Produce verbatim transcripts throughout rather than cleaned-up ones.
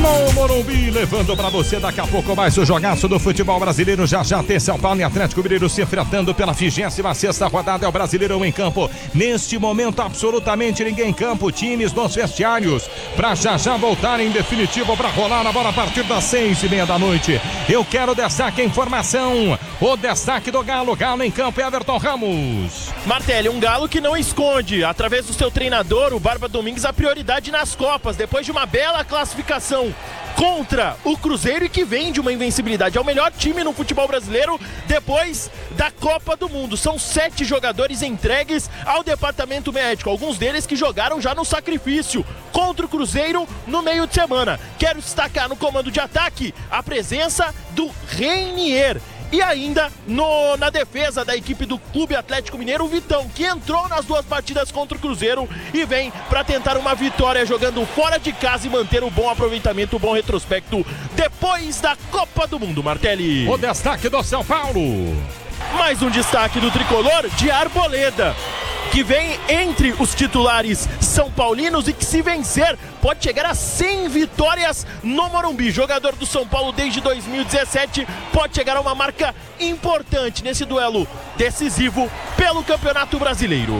no Morumbi, levando pra você daqui a pouco mais o jogaço do futebol brasileiro. Já já tem São Paulo e Atlético Mineiro se enfrentando pela vigésima sexta rodada. É o Brasileirão em campo. Neste momento, absolutamente ninguém em campo. Times nos vestiários pra já já voltarem em definitivo pra rolar a bola a partir das seis e meia da noite. Eu quero destaque a informação. O destaque do Galo. Galo em campo é Everton Ramos. Martelli, um Galo que não esconde, através do seu treinador, o Barba Domingues, a prioridade nas Copas, depois de uma bela classificação contra o Cruzeiro e que vem de uma invencibilidade. É o melhor time no futebol brasileiro depois da Copa do Mundo. São sete jogadores entregues ao departamento médico, alguns deles que jogaram já no sacrifício contra o Cruzeiro no meio de semana. Quero destacar no comando de ataque a presença do Reinier. E ainda no, na defesa da equipe do Clube Atlético Mineiro, o Vitão, que entrou nas duas partidas contra o Cruzeiro e vem para tentar uma vitória jogando fora de casa e manter o bom aproveitamento, o bom retrospecto depois da Copa do Mundo, Martelli. O destaque do São Paulo. Mais um destaque do tricolor de Arboleda, que vem entre os titulares são paulinos e que, se vencer, pode chegar a cem vitórias no Morumbi. Jogador do São Paulo desde dois mil e dezessete, pode chegar a uma marca importante nesse duelo decisivo pelo Campeonato Brasileiro.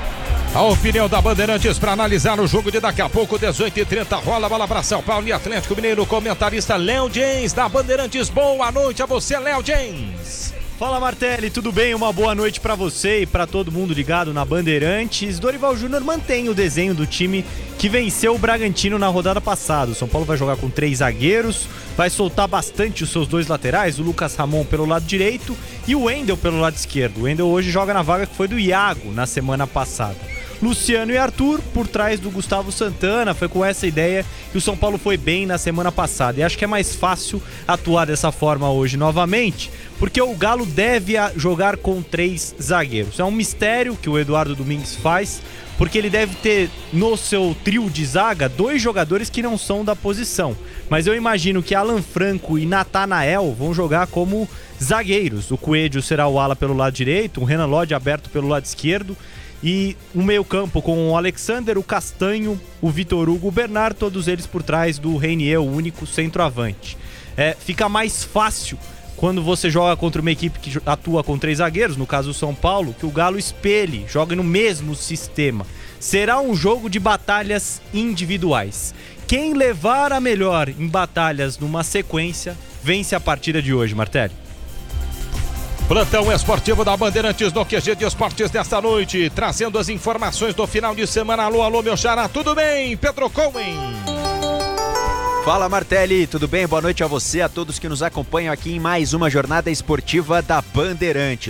A opinião da Bandeirantes para analisar o jogo de daqui a pouco, dezoito e trinta, rola a bola para São Paulo e Atlético Mineiro. Comentarista Léo James da Bandeirantes. Boa noite a você, Léo James. Fala, Martelli, tudo bem? Uma boa noite pra você e pra todo mundo ligado na Bandeirantes. Dorival Júnior mantém o desenho do time que venceu o Bragantino na rodada passada. O São Paulo vai jogar com três zagueiros, vai soltar bastante os seus dois laterais, o Lucas Ramon pelo lado direito e o Wendel pelo lado esquerdo. O Wendel hoje joga na vaga que foi do Iago na semana passada. Luciano e Arthur por trás do Gustavo Santana. Foi com essa ideia que o São Paulo foi bem na semana passada. E acho que é mais fácil atuar dessa forma hoje novamente, porque o Galo deve jogar com três zagueiros. É um mistério que o Eduardo Domingues faz, porque ele deve ter no seu trio de zaga dois jogadores que não são da posição. Mas eu imagino que Alan Franco e Natanael vão jogar como zagueiros. O Coelho será o ala pelo lado direito, o Renan Lodge aberto pelo lado esquerdo. E um meio campo com o Alexander, o Castanho, o Vitor Hugo, o Bernard, todos eles por trás do Reinier, o único centroavante. É, fica mais fácil quando você joga contra uma equipe que atua com três zagueiros, no caso o São Paulo, que o Galo espelhe, joga no mesmo sistema. Será um jogo de batalhas individuais. Quem levar a melhor em batalhas numa sequência, vence a partida de hoje, Martelli. Plantão esportivo da Bandeirantes no Q G de Esportes desta noite, trazendo as informações do final de semana. Alô, alô, meu xará, tudo bem? Pedro Cohen. Fala, Martelli, tudo bem? Boa noite a você, a todos que nos acompanham aqui em mais uma jornada esportiva da Bandeirantes.